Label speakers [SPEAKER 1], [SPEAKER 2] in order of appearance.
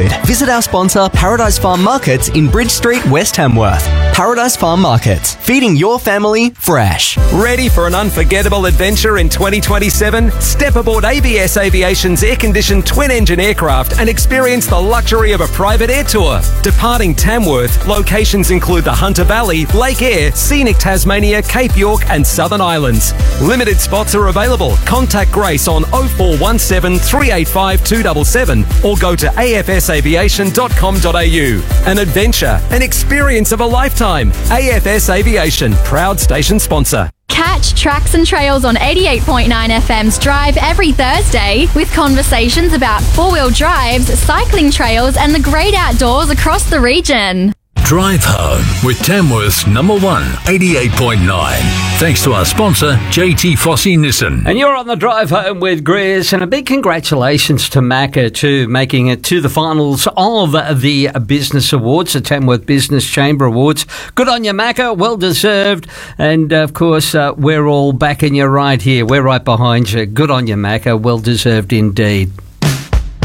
[SPEAKER 1] Visit our sponsor, Paradise Farm Markets in Bridge Street, West Hamworth. Paradise Farm Markets, feeding your family fresh.
[SPEAKER 2] Ready for an unforgettable adventure in 2027? Step aboard ABS Aviation's air-conditioned twin-engine aircraft and experience the luxury of a private air tour. Departing Tamworth, locations include the Hunter Valley, Lake Eyre, scenic Tasmania, Cape York and Southern Islands. Limited spots are available. Contact Grace on 0417 385 277 or go to afsaviation.com.au. An adventure, an experience of a lifetime. AFS Aviation, proud station sponsor.
[SPEAKER 3] Catch Tracks and Trails on 88.9 FM's Drive every Thursday with conversations about four-wheel drives, cycling trails and the great outdoors across the region.
[SPEAKER 4] Drive home with Tamworth's number one, 88.9. Thanks to our sponsor, JT Fossey Nissan.
[SPEAKER 5] And you're on the drive home with Grizz, and a big congratulations to Macca too, making it to the finals of the Business Awards, the Tamworth Business Chamber Awards. Good on you, Macca, well deserved. And of course, we're all backing you right here. We're right behind you. Good on you, Macca, well deserved indeed.